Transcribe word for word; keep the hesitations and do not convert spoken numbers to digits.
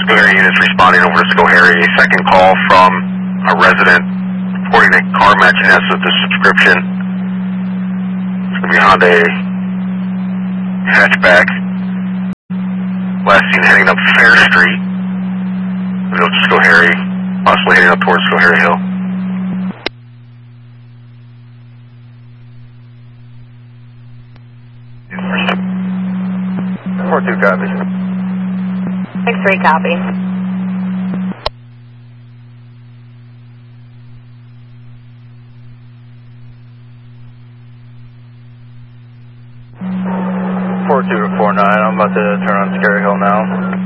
Schoharie units responding over to Schoharie. A second call from a resident reporting a car matching S with the subscription. It's going to be a Hyundai hatchback. Last seen heading up Fair Street. We'll go to Schoharie, possibly heading up towards Schoharie Hill. four two copies. six three copy. four two to four nine, I'm about to turn on Schoharie Hill now.